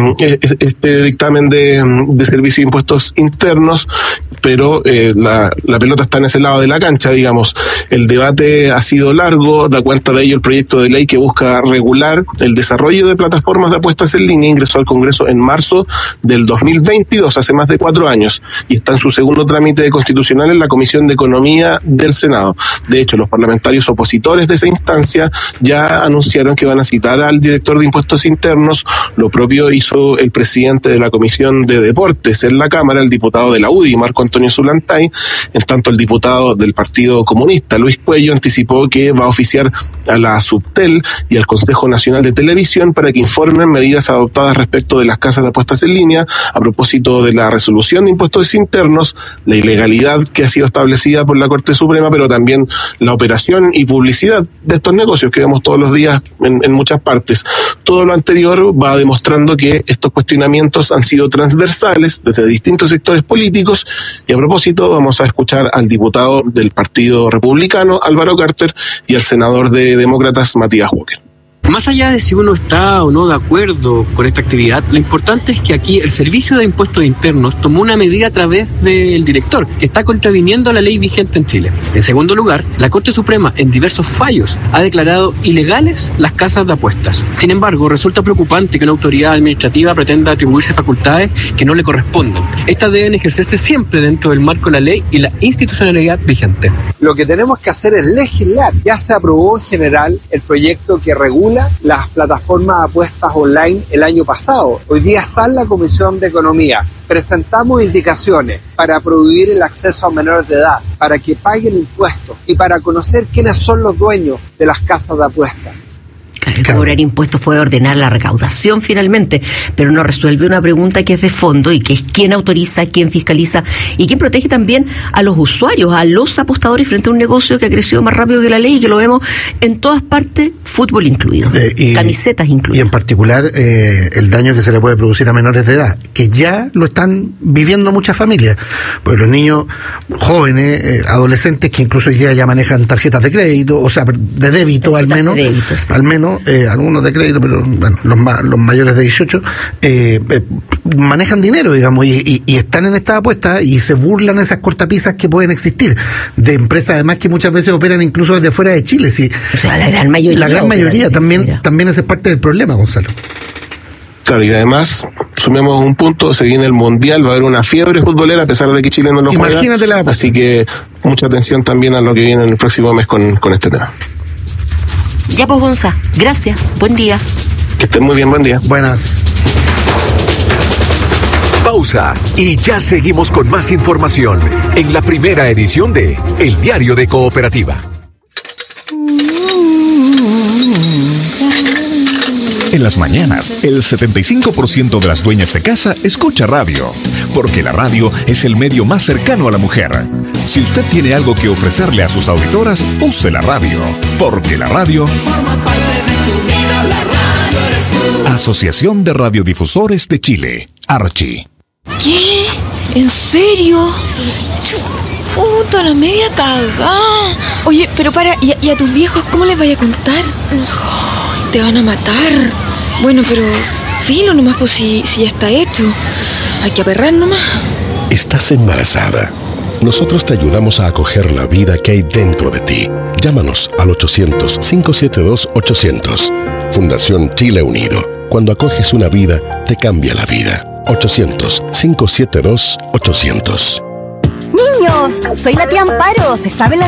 este dictamen de Servicio de Impuestos Internos, pero la pelota está en ese lado de la cancha, digamos. El debate ha sido largo, da cuenta de ello el proyecto de ley que busca regular el desarrollo de plataformas de apuestas en línea. Ingresó al Congreso en marzo del 2022, hace más de 4 años, y está en su segundo trámite constitucional en la Comisión de Economía del Senado. De hecho, los parlamentarios opositores de esa instancia ya anunciaron que van a citar al director de Impuestos Internos. Lo propio hizo el presidente de la Comisión de Deportes en la Cámara, el diputado de la UDI, Marco Antonio Zulantay. En tanto, el diputado del Partido Comunista, Luis Cuello, anticipó que va a oficiar a la Subtel y al Consejo Nacional de Televisión para que informen medidas adoptadas respecto de las casas de apuestas en línea a propósito de la resolución de impuestos internos, la ilegalidad que ha sido establecida por la Corte Suprema, pero también la operación y publicidad de estos negocios que vemos todos los días en muchas partes. Todo lo anterior va demostrando que estos cuestionamientos han sido transversales desde distintos sectores políticos, y a propósito vamos a escuchar al diputado del Partido Republicano, Álvaro Carter, y al senador de Demócratas, Matías Walker. Más allá de si uno está o no de acuerdo con esta actividad, lo importante es que aquí el Servicio de Impuestos Internos tomó una medida a través del director, que está contraviniendo la ley vigente en Chile. En segundo lugar, la Corte Suprema, en diversos fallos, ha declarado ilegales las casas de apuestas. Sin embargo, resulta preocupante que una autoridad administrativa pretenda atribuirse facultades que no le corresponden. Estas deben ejercerse siempre dentro del marco de la ley y la institucionalidad vigente. Lo que tenemos que hacer es legislar. Ya se aprobó en general el proyecto que regula las plataformas de apuestas online el año pasado. Hoy día está en la Comisión de Economía. Presentamos indicaciones para prohibir el acceso a menores de edad, para que paguen impuestos y para conocer quiénes son los dueños de las casas de apuestas. Claro, cobrar impuestos puede ordenar la recaudación finalmente, pero no resuelve una pregunta que es de fondo y que es quién autoriza, quién fiscaliza y quién protege también a los usuarios, a los apostadores frente a un negocio que ha crecido más rápido que la ley y que lo vemos en todas partes, fútbol incluido, camisetas incluidas. Y en particular el daño que se le puede producir a menores de edad, que ya lo están viviendo muchas familias, pues los niños jóvenes, adolescentes que incluso hoy día ya manejan tarjetas de crédito, o sea, de débito al menos, algunos de crédito, pero bueno, los mayores de 18 manejan dinero, digamos, y están en estas apuestas y se burlan esas cortapisas que pueden existir de empresas además que muchas veces operan incluso desde fuera de Chile. Sí. O sea, la gran mayoría también ese es parte del problema, Gonzalo. Claro, y además, sumemos un punto, se viene el Mundial, va a haber una fiebre futbolera a pesar de que Chile no lo juega. Imagínate la apuesta. Así que mucha atención también a lo que viene en el próximo mes con este tema. Ya pues, Gonza, gracias, buen día. Que estén muy bien, buen día. Buenas. Pausa y ya seguimos con más información en la primera edición de El Diario de Cooperativa. En las mañanas, el 75% de las dueñas de casa escucha radio, porque la radio es el medio más cercano a la mujer. Si usted tiene algo que ofrecerle a sus auditoras, use la radio, porque la radio forma parte de tu vida, la radio eres tú. Asociación de Radiodifusores de Chile, Archi. ¿Qué? ¿En serio? Sí. Puta, la media cagada. Oye, pero para, ¿y a tus viejos cómo les vaya a contar? Oh, te van a matar. Bueno, pero filo nomás, pues si ya está hecho. Hay que aperrar nomás. Estás embarazada. Nosotros te ayudamos a acoger la vida que hay dentro de ti. Llámanos al 800-572-800. Fundación Chile Unido. Cuando acoges una vida, te cambia la vida. 800-572-800. Niños, soy la tía Amparo. ¿Se saben las